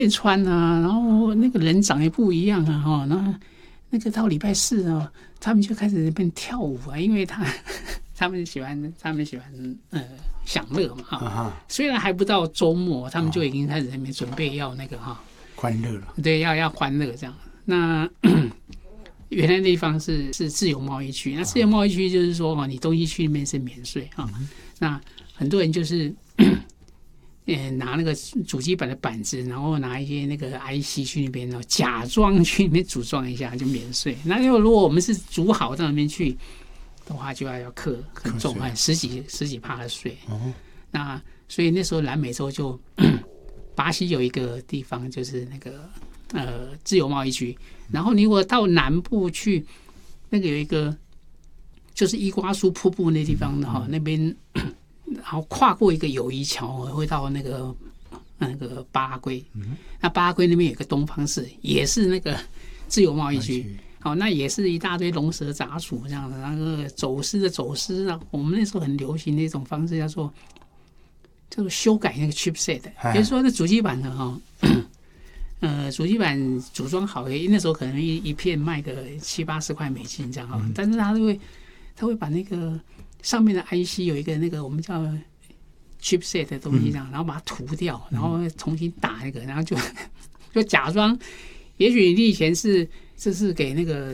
穿啊，然后那个人长得不一样啊，哈，那个到礼拜四啊，他们就开始那边跳舞啊，因为他们喜欢享乐嘛，哈，虽然还不到周末，他们就已经开始在那边准备要那个哈欢乐了， 对，要欢乐这样。那原来那地方是自由贸易区，那自由贸易区就是说你东西区里面是免税啊，那很多人就是拿那个主机板的板子，然后拿一些那个 IC 去那边，然后假装去那边组装一下就免税。那如果我们是组好到那边去的话，就要课很重，十几%的税。那所以那时候南美洲就巴西有一个地方就是那个自由贸易区，然后你如果到南部去，那个有一个就是伊瓜苏瀑布那地方的哈，那边。然后跨过一个友谊桥，会到那个巴拉圭。那巴拉圭那边有个东方市，也是那个自由贸易区。好，那也是一大堆龙蛇杂处这样的。那个走私啊，我们那时候很流行的一种方式，叫做修改那个 chipset， 也就是说那主机板的哈，主机板组装好，那时候可能一片卖个70-80块美金这样哈，但是他会把那个上面的 IC 有一个那个我们叫 chipset 的东西这样，然后把它涂掉，然后重新打那个，然后就假装，也许你以前这是给那个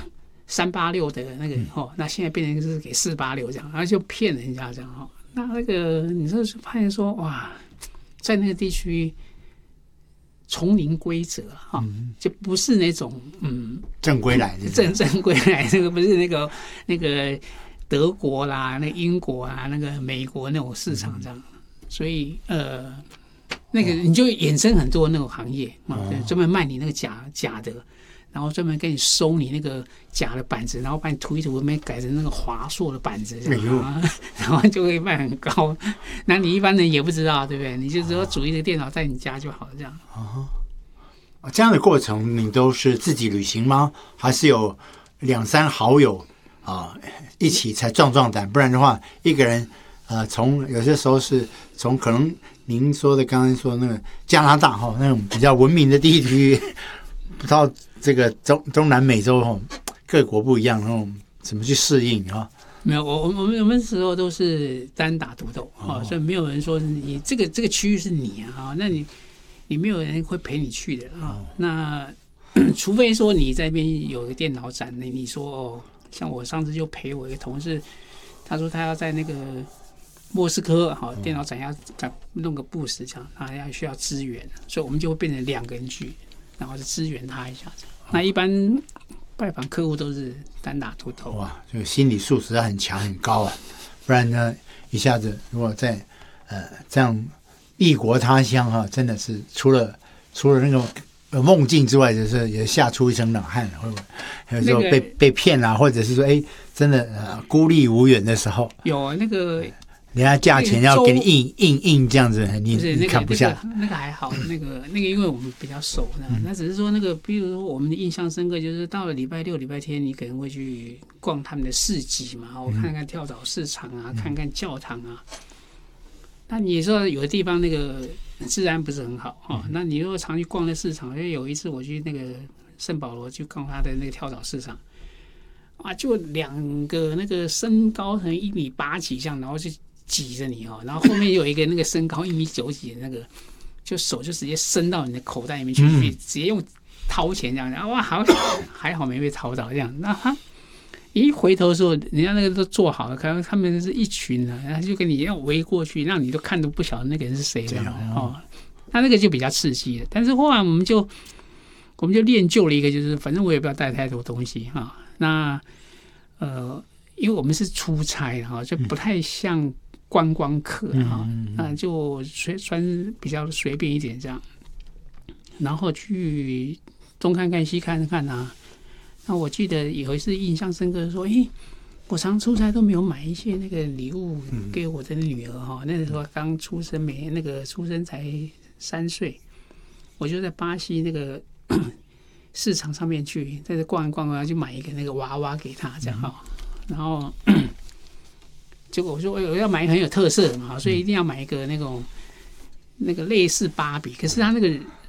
386的那个那现在变成是给486这样，然后就骗人家这样那个你就是发现说哇，在那个地区丛林规则就不是那种正规来的正规来，这个不是那个德国啦、那英国啊、那个美国那种市场这样，所以那个你就衍生很多那种行业专门卖你那个假的，然后专门给你收你那个假的板子，然后把你涂一涂，没改成那个华硕的板子，然后就会卖很高。那你一般人也不知道，对不对？你就只有组一个电脑在你家就好了，这样。 这样的过程你都是自己旅行吗？还是有2-3好友一起才壮胆？不然的话，一个人从有些时候是从可能您刚才说那个加拿大那种比较文明的地区，到这个中南美洲各国不一样，那种怎么去适应没有，我们时候都是单打独斗所以没有人说你这个区域是你那你没有人会陪你去的那除非说你在那边有个电脑展，你说像我上次就陪我一个同事，他说他要在那个莫斯科电脑展要弄个布什这样，他需要支援，所以我们就会变成2个人去，然后就支援他一下。那一般拜访客户都是单打独斗。 哇，这个心理素质很强很高啊，不然呢一下子如果在这样异国他乡真的是除了那个梦境之外，就是也吓出一身冷汗，会不会有时候被骗啊，或者是说真的孤立无援的时候， 有那个人家价钱要给你硬这样子，你看不下。 那个还好，那个因为我们比较熟那只是说那个，比如说我们的印象深刻，就是到了礼拜六、礼拜天，你可能会去逛他们的市集嘛，看看跳蚤市场啊，看看教堂啊。那你说有的地方那个治安不是很好那你如果常去逛那市场，因为有一次我去那个圣保罗去逛他的那个跳蚤市场就2个那个身高可能1.8米几这样，然后就挤着你然后后面有一个那个身高1.9米几的那个，就手就直接伸到你的口袋里面去，直接用掏钱这样，哇，还好没被掏到这样。那他一回头的时候，人家那个都做好了，看他们是一群然后就跟你要围过去，让你都看都不晓得那个人是谁这样他那个就比较刺激了。但是后来我们就练就了一个，就是反正我也不要带太多东西那因为我们是出差就不太像观光客就算比较随便一点这样，然后去东看看西看看那我记得有一次印象深刻的说，我常出差都没有买一些那个礼物给我的女儿那时候刚出生出生才3岁，我就在巴西那个市场上面去，在这逛一逛，然后就买一个那个娃娃给她这样然后结果我说我要买很有特色的嘛，所以一定要买一个那个类似芭比，可是它那个